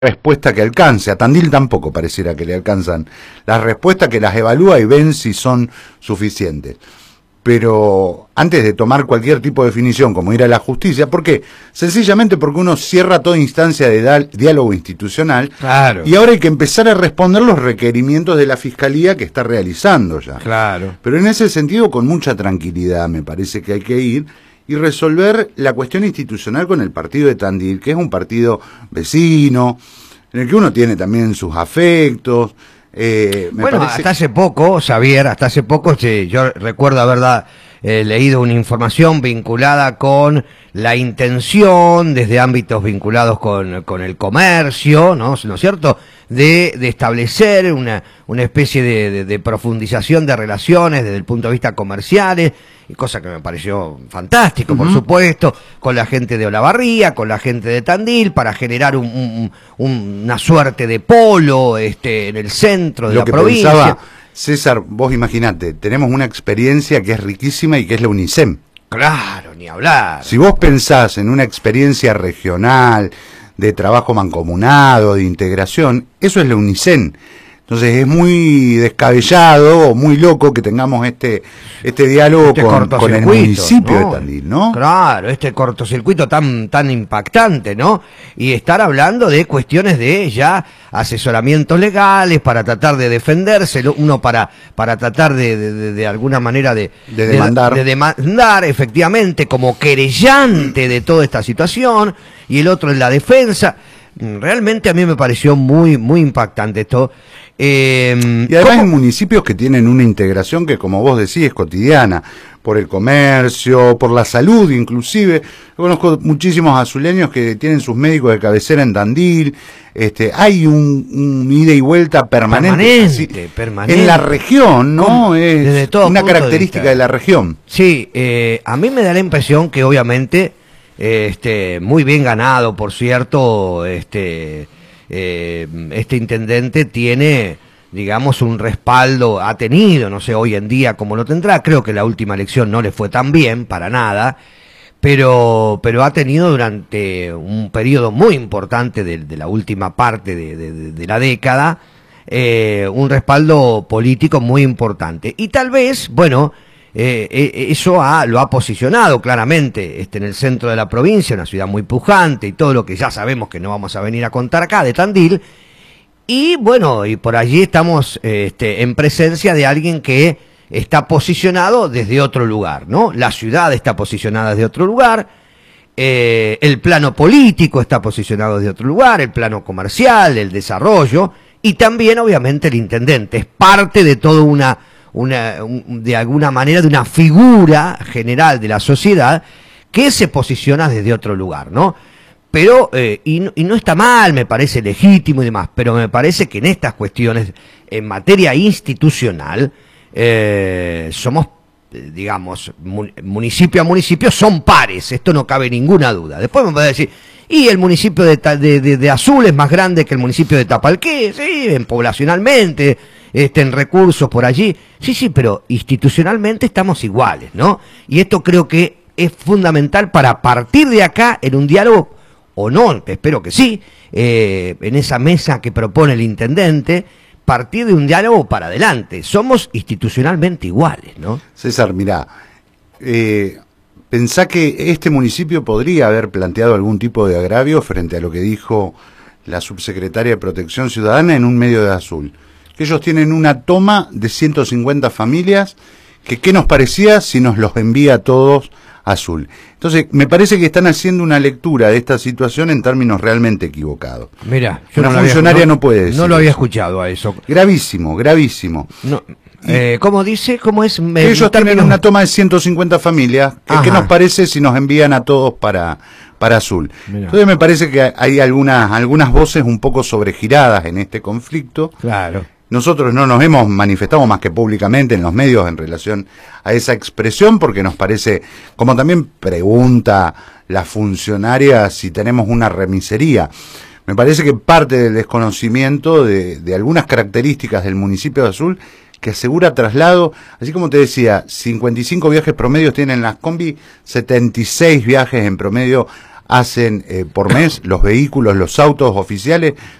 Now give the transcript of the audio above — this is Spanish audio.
respuesta que alcance. A Tandil tampoco pareciera que le alcanzan las respuestas, que las evalúa y ven si son suficientes. Pero antes de tomar cualquier tipo de definición, como ir a la justicia, ¿por qué? Sencillamente porque uno cierra toda instancia de diálogo institucional. Claro. Y ahora hay que empezar a responder los requerimientos de la Fiscalía que está realizando ya. Claro. Pero en ese sentido, con mucha tranquilidad, me parece que hay que ir y resolver la cuestión institucional con el partido de Tandil, que es un partido vecino, en el que uno tiene también sus afectos. Bueno, hasta hace poco, Xavier, yo recuerdo haber leído una información vinculada con la intención, desde ámbitos vinculados con el comercio, ¿no es cierto?, de establecer una especie de profundización de relaciones desde el punto de vista comerciales, cosa que me pareció fantástico, por supuesto, con la gente de Olavarría, con la gente de Tandil, para generar una suerte de polo en el centro de la provincia. Pensaba, César, vos imaginate, tenemos una experiencia que es riquísima y que es la UNICEM. Claro, ni hablar. Si vos pensás en una experiencia regional, de trabajo mancomunado, de integración, eso es la UNICEN. Entonces es muy descabellado o muy loco que tengamos este diálogo con el municipio, ¿no?, de Tandil, ¿no? Claro, este cortocircuito tan impactante, ¿no? Y estar hablando de cuestiones de ya asesoramientos legales para tratar de defenderse, uno para tratar de alguna manera de demandar efectivamente como querellante de toda esta situación, y el otro en la defensa. Realmente a mí me pareció muy impactante esto. Y además hay municipios que tienen una integración que, como vos decís, es cotidiana, por el comercio, por la salud inclusive. Yo conozco muchísimos azuleños que tienen sus médicos de cabecera en Tandil. Hay un ida y vuelta permanente en la región, ¿no? Es una característica de la región. Sí, a mí me da la impresión que obviamente muy bien ganado, por cierto, este intendente tiene, digamos, un respaldo, ha tenido, no sé hoy en día cómo lo tendrá, creo que la última elección no le fue tan bien, para nada, pero ha tenido durante un periodo muy importante de la última parte de la década, un respaldo político muy importante. Y tal vez, bueno, eso lo ha posicionado claramente en el centro de la provincia, una ciudad muy pujante y todo lo que ya sabemos que no vamos a venir a contar acá de Tandil. Y bueno, y por allí estamos en presencia de alguien que está posicionado desde otro lugar, ¿no? La ciudad está posicionada desde otro lugar, el plano político está posicionado desde otro lugar, el plano comercial, el desarrollo, y también obviamente el intendente es parte de toda de alguna manera de una figura general de la sociedad que se posiciona desde otro lugar, ¿no? Pero, y no está mal, me parece legítimo y demás, pero me parece que en estas cuestiones, en materia institucional, somos, digamos, municipio a municipio son pares, esto no cabe ninguna duda. Después me puede decir, y el municipio de Azul es más grande que el municipio de Tapalqué, sí, poblacionalmente, en recursos por allí, sí, pero institucionalmente estamos iguales, ¿no? Y esto creo que es fundamental para partir de acá en un diálogo, o no, espero que sí, en esa mesa que propone el intendente, partir de un diálogo para adelante. Somos institucionalmente iguales, ¿no? César, mirá, pensá que este municipio podría haber planteado algún tipo de agravio frente a lo que dijo la subsecretaria de Protección Ciudadana en un medio de Azul. Que ellos tienen una toma de 150 familias, que qué nos parecía si nos los envía a todos a Azul. Entonces, me parece que están haciendo una lectura de esta situación en términos realmente equivocados. Mira, una funcionaria no puede decir. No lo había escuchado a eso. Gravísimo, gravísimo. No, ¿cómo dice? ¿Cómo es? Ellos tienen una toma de 150 familias, que qué nos parece si nos envían a todos para Azul. Mirá. Entonces me parece que hay algunas voces un poco sobregiradas en este conflicto. Claro. Nosotros no nos hemos manifestado más que públicamente en los medios en relación a esa expresión, porque nos parece, como también pregunta la funcionaria si tenemos una remisería, me parece que parte del desconocimiento de algunas características del municipio de Azul, que asegura traslado, así como te decía, 55 viajes promedios tienen las combi, 76 viajes en promedio hacen por mes los vehículos, los autos oficiales